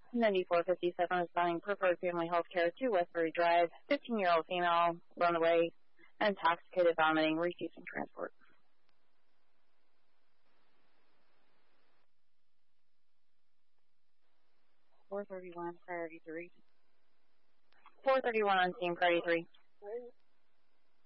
9457 is finding Preferred Family Health Care to Westbury Drive. 15-year-old female, runaway, intoxicated, vomiting, refusing transport. 431, priority 3. 431 on scene, priority 3.